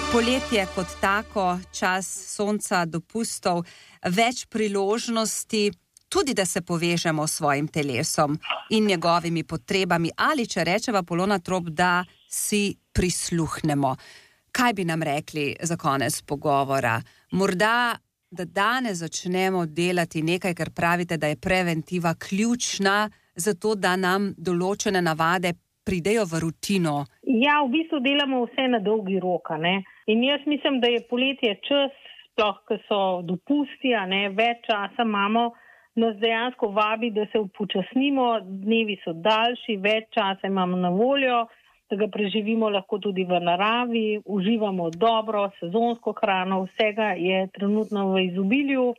Poletje kot tako, čas sonca, dopustov, več priložnosti, tudi da se povežemo s svojim telesom in njegovimi potrebami, ali če rečeva Polona Trop, da si prisluhnemo. Kaj bi nam rekli za konec pogovora? Morda, da danes začnemo delati nekaj, ker pravite, da je preventiva ključna, zato da nam določene navade pridejo v rutino. Ja, v bistvu delamo vse na dolgi rok, ne? In jaz mislim, da je poletje čas, sploh, ko so dopusti, več časa imamo, nas dejansko vabi, da se upočasnimo, dnevi so daljši, več časa imamo na voljo, da ga preživimo lahko tudi v naravi, uživamo dobro, sezonsko hrano, vsega je trenutno v izobilju.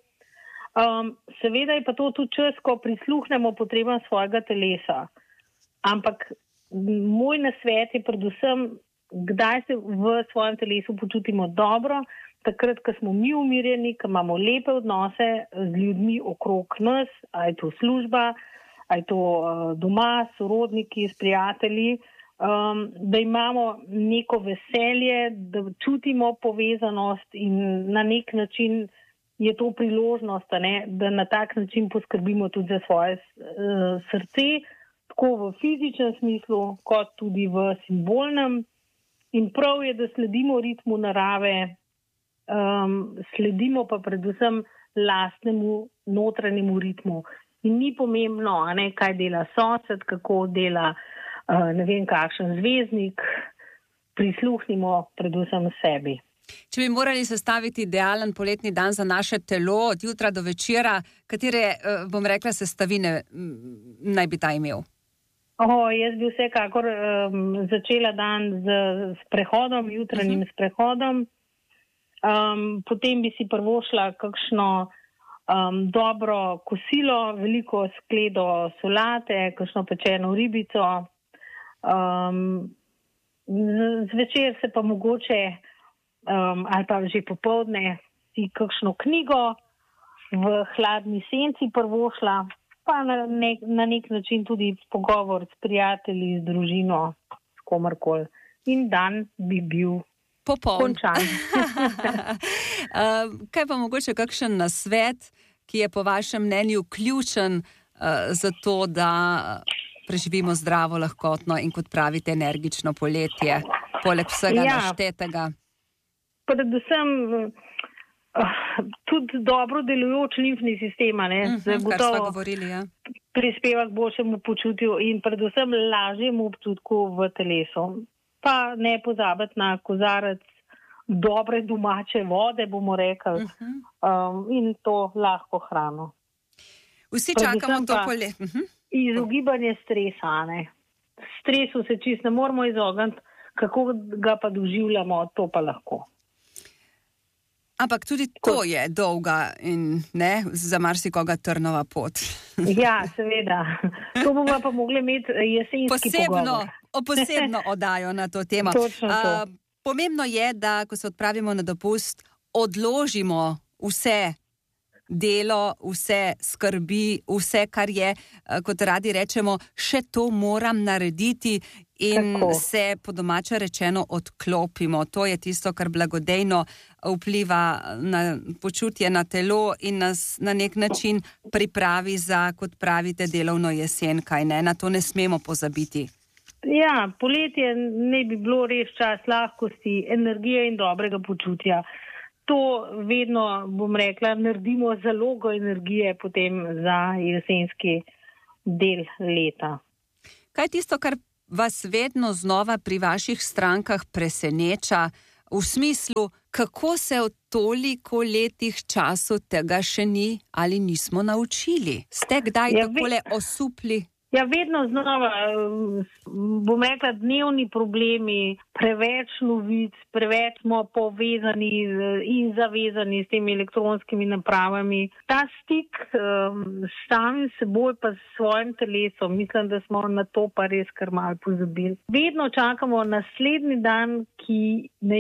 Seveda je pa to tudi čas, ko prisluhnemo potrebam svojega telesa. Ampak moj nasvet je predvsem, kdaj se v svojem telesu počutimo dobro, takrat, ko smo mi umirjeni, ko imamo lepe odnose z ljudmi okrog nas, a je to služba, a je to doma, sorodniki, s prijatelji, da imamo neko veselje, da čutimo povezanost in na nek način je to priložnost, da na tak način poskrbimo tudi za svoje srce, tako v fizičnem smislu, kot tudi v simbolnem. In prav je, da sledimo ritmu narave, sledimo pa predvsem lastnemu notranjemu ritmu. In ni pomembno, kaj dela sosed, kako dela ne vem kakšen zvezdnik, prisluhnimo predvsem sebi. Če bi morali sestaviti idealen poletni dan za naše telo od jutra do večera, katere, bom rekla, sestavine naj bi ta imel? Jaz bi vsekakor začela dan z sprehodom, jutranjim sprehodom. Potem bi si prvošla kakšno dobro kosilo, veliko skledo solate, kakšno pečeno ribico. Zvečer se pa mogoče ali pa že popoldne si kakšno knjigo v hladni senci prvošla, pa na nek način tudi pogovor s prijatelji, z družino, s komarkoli. In dan bi bil končan. Kaj pa mogoče kakšen nasvet, ki je po vašem mnenju ključen za to, da preživimo zdravo, lahkotno in, kot pravite, energično poletje, poleg vsega naštetega? Predvsem tudi dobro delujoč limfni sistem, kar smo govorili, ja. Prispeva k boljšemu počutju in predvsem lažjemu občutku v telesu. Pa ne pozabiti na kozarec dobre domače vode, bomo rekli, in to lahko hrano. Vsi čakamo to poletje. Izogibanje stresa, Stresu se čisto ne moramo izogniti, kako ga pa doživljamo, to pa lahko. Ampak tudi to je dolga in za marsikoga trnova pot. Ja, seveda. To bomo pa mogli imeti jesenski pogovor. Posebno oddajo na to temo. Točno to. Pomembno je, da ko se odpravimo na dopust, odložimo vse delo, vse skrbi, vse, kar je, kot radi rečemo, še to moram narediti in se po domače rečeno odklopimo. To je tisto, kar blagodejno vpliva na počutje, na telo in nas na nek način pripravi za, kot pravite, delovno jesen, kaj ne? Na to ne smemo pozabiti. Ja, poletje ne bi bilo res čas lahkosti, energije in dobrega počutja. To vedno, bom rekla, naredimo zalogo energije potem za jesenski del leta. Kaj je tisto, kar vas vedno znova pri vaših strankah preseneča, v smislu, kako se v toliko letih času tega še ni ali nismo naučili? Ste kdaj takole osupli? Ja, vedno znova, bom rekla, dnevni problemi, preveč novic, preveč smo povezani in zavezani s temi elektronskimi napravami. Ta stik s samim seboj pa s svojim telesom, mislim, da smo na to pa res kar malo pozabili. Vedno čakamo naslednji dan, ki naj bi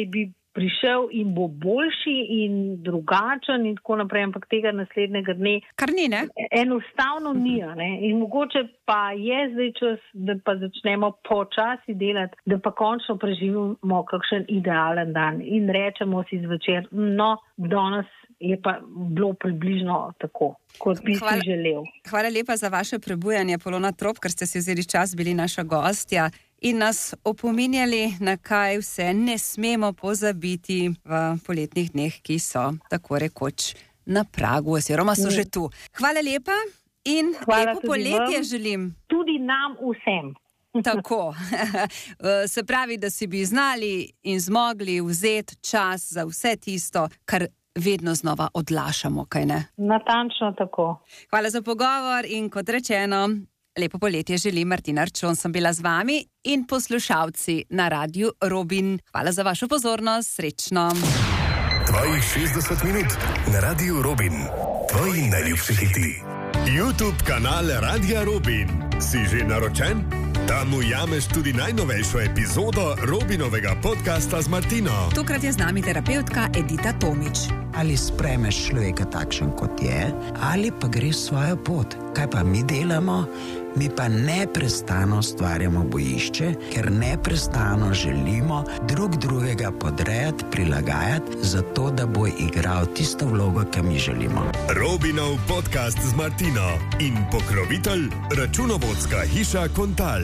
prišel in bo boljši in drugačen in tako naprej, ampak tega naslednjega dne kar ni, ne? Enostavno ni, ne? In mogoče pa je zdaj čas, da pa začnemo počasi delati, da pa končno preživimo kakšen idealen dan in rečemo si zvečer, no, danes je pa bilo približno tako, kot bi si želel. Hvala lepa za vaše prebujanje, Polona Trop, ker ste si vzeli čas, bili naša gostja in nas opominjali, na kaj vse ne smemo pozabiti v poletnih dneh, ki so tako rekoč na pragu, oziroma so že tu. Hvala lepa in lepo poletje želim. Tudi nam vsem. Tako. Se pravi, da si bi znali in zmogli vzeti čas za vse tisto, kar vedno znova odlašamo, kaj ne? Natančno tako. Hvala za pogovor in kot rečeno, lepo poletje želim. Martina Arčon sem bila z vami in poslušalci na Radiu Robin. Hvala za vašo pozornost, srečno. Tvojih 60 minut na Radiu Robin. Tvoji najljubši hiti. YouTube kanal Radia Robin. Si že naročen? Tam ujameš tudi najnovejšo epizodo Robinovega podcasta z Martino. Tokrat je z nami terapeutka Edita Tomič. Ali sprejmeš človeka takšen, kot je, ali pa greš svojo pot. Kaj pa mi delamo? Mi pa neprestano ustvarjamo bojišče, ker neprestano želimo drugega podrejati, prilagajati, zato da bo igral tisto vlogo, ki mi želimo. Robinov podcast z Martino in pokrovitelj računovodska hiša Kontal.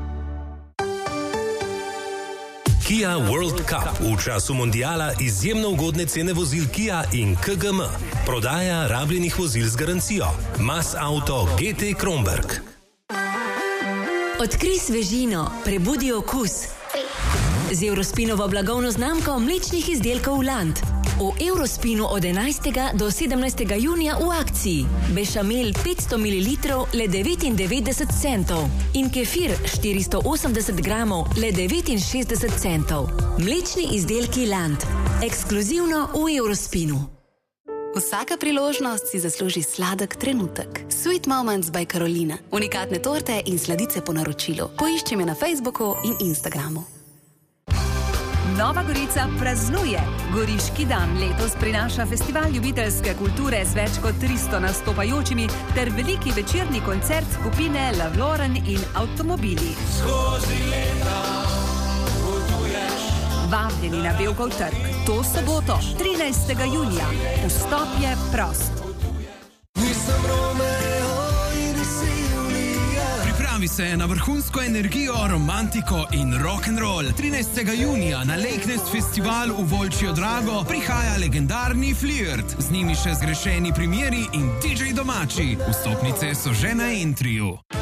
Kia World Cup v času mondiala izjemno ugodne cene vozil Kia in KGM. Prodaja rabljenih vozil z garancijo. Mas Auto GT Kronberg. Odkrij svežino, prebudi okus. Z Eurospinovo blagovno znamko mlečnih izdelkov Land. V Eurospinu od 11. do 17. junija v akciji. Bešamel 500 ml le 99 centov in kefir 480 gramov le 69 centov. Mlečni izdelki Land. Ekskluzivno v Eurospinu. Vsaka priložnost si zasluži sladek trenutek. Sweet Moments by Carolina. Unikatne torte in sladice po naročilu. Poišči me na Facebooku in Instagramu. Nova Gorica praznuje. Goriški dan letos prinaša festival ljubiteljske kulture z več kot 300 nastopajočimi ter veliki večerni koncert skupine La Lauren in Avtomobili. Skozi leta potuješ. Vabljeni na Bevkov trg. To soboto, 13. junija. Vstop je prost. Pripravi se na vrhunsko energijo, romantiko in rock'n'roll. 13. junija na Lakeness Festival v Volčjo Drago prihaja legendarni Flirt. Z njimi še zgrešeni primeri in DJ domači. Vstopnice so že na Entriju.